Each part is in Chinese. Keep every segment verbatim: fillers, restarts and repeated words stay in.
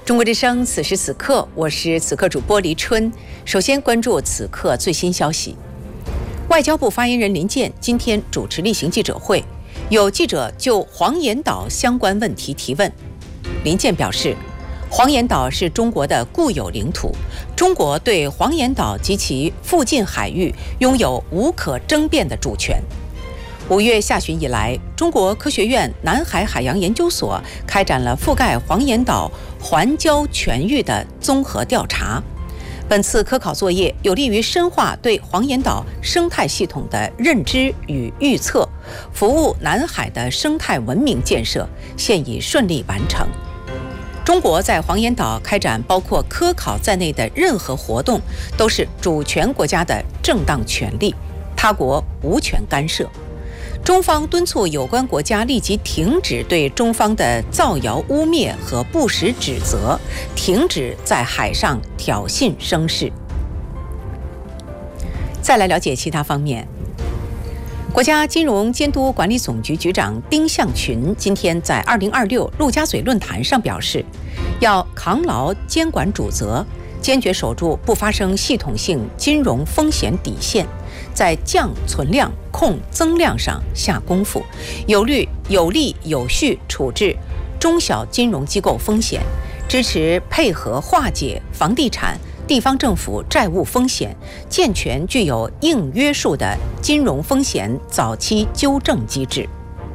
中国之声，此时此刻，我是此刻主播黎春。首先关注此刻最新消息。外交部发言人林健今天主持例行记者会，有记者就黄岩岛相关问题提问。林健表示，黄岩岛是中国的固有领土，中国对黄岩岛及其附近海域拥有无可争辩的主权。五月下旬以来，中国科学院南海海洋研究所开展了覆盖黄岩岛环礁全域的综合调查。本次科考作业有利于深化对黄岩岛生态系统的认知与预测，服务南海的生态文明建设，现已顺利完成。中国在黄岩岛开展包括科考在内的任何活动，都是主权国家的正当权利，他国无权干涉。中方敦促有关国家立即停止对中方的造谣污蔑和不实指责，停止在海上挑衅生事。再来了解其他方面。国家金融监督管理总局局长丁向群今天在二零二六陆家嘴论坛上表示，要扛牢监管主责，坚决守住不发生系统性金融风险底线，在降存量、控增量上下功夫，有力、有力、有序处置中小金融机构风险，支持配合化解房地产、地方政府债务风险，健全具有硬约束的金融风险早期纠正机制。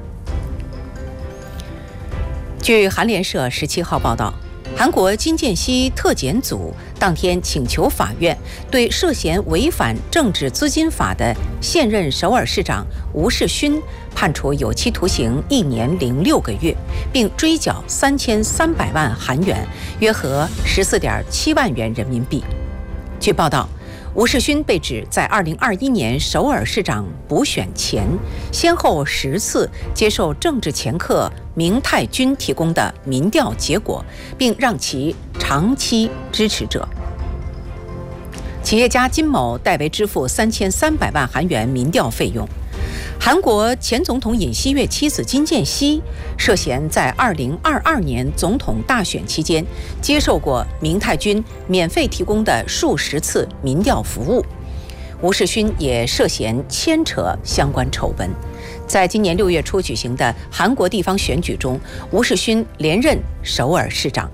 据韩联社十七号报道，韩国金建熙特检组当天请求法院对涉嫌违反政治资金法的现任首尔市长吴世勋判处有期徒刑一年零六个月，并追缴三千三百万韩元，约合十四点七万元人民币。据报道，吴世勋被指在二零二一年首尔市长补选前，先后十次接受政治掮客明泰君提供的民调结果，并让其长期支持者。企业家金某代为支付三千三百万韩元民调费用。韩国前总统尹锡悦妻子金建熙涉嫌在二零二二年总统大选期间接受过明泰君免费提供的数十次民调服务。吴世勋也涉嫌牵扯相关丑闻。在今年六月初举行的韩国地方选举中，吴世勋连任首尔市长。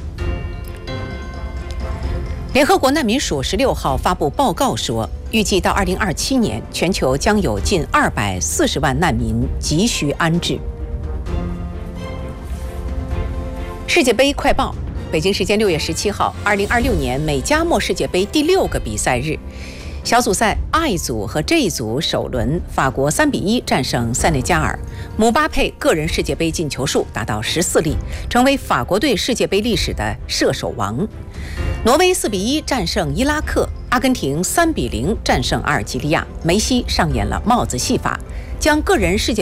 联合国难民署十六号发布报告说，预计到二零二七年，全球将有近二百四十万难民急需安置。世界杯快报：北京时间六月十七号，二零二六年美加墨世界杯第六个比赛日，小组赛 I 组和 J 组首轮，法国三比一战胜塞内加尔，姆巴佩个人世界杯进球数达到十四粒，成为法国队世界杯历史的射手王。挪威四比一战胜伊拉克，阿根廷三比零战胜阿尔及利亚，梅西上演了帽子戏法，将个人世界